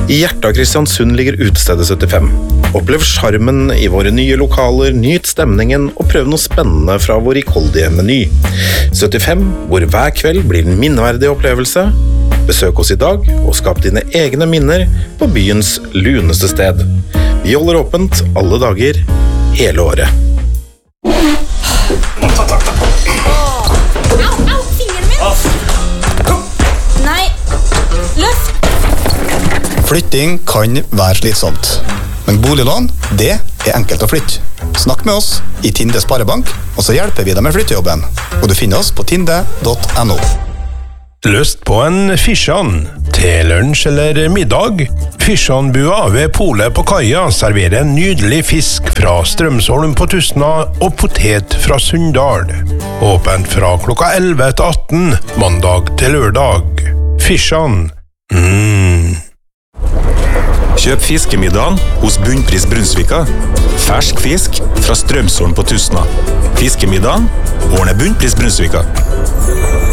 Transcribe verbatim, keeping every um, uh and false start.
I hjertet av Kristiansund ligger utestedet syttifem. Opplev charmen i våre nye lokaler, nyt stemningen og prøv noe spennende fra vår rikholdige meny. syttifem, hvor hver kveld blir en minneverdig opplevelse. Besøk oss i dag og skap dine egne minner på byens luneste sted. Vi holder åpent alle dager, hele året. Flytting kan være slitsomt, men boliglån, det er enkelt å flytte. Snakk med oss i Tinde Sparebank, og så hjelper vi deg med flyttejobben. Og du finner oss på tinde punktum no. Lyst på en fisjan til lunsj eller middag? Fisjanbua ved Polet på Kaia serverer en nydelig fisk fra Strømsholm på Tustna og potet fra Sunndal. Åpent fra klokka elleve til atten, mandag til lørdag. Fisjan. Mm. Kjøp fiskemiddagen hos Bunnpris Brunsvika. Fersk fisk fra Strømsholm på Tustna. Fiskemiddagen ordner Bunnpris Brunsvika.